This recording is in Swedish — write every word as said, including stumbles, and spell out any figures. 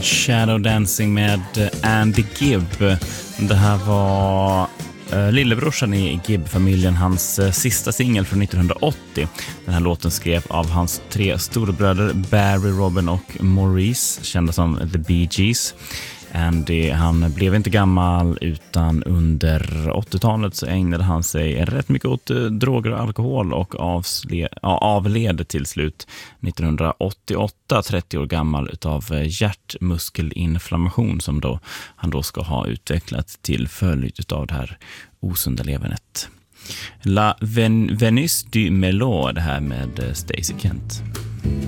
Shadow Dancing med Andy Gibb. Det här var uh, lillebrorsan i Gibb-familjen, hans uh, sista singel från nittonhundraåttio. Den här låten skrev av hans tre storebröder Barry, Robin och Maurice, kända som The Bee Gees. Andy, han blev inte gammal, utan under åttiotalet så ägnade han sig rätt mycket åt eh, droger och alkohol och avsle, ja, avled till slut nittonhundraåttioåtta, trettio år gammal, utav hjärtmuskelinflammation som då, han då ska ha utvecklat till följd utav det här osunda levernet. La Ven- Venus du Melo, det här med Stacey Kent.